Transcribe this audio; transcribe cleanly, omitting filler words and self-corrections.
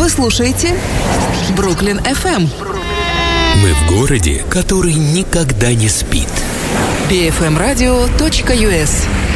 Вы слушаете Бруклин FM. Мы в городе, который никогда не спит. bfmradio.us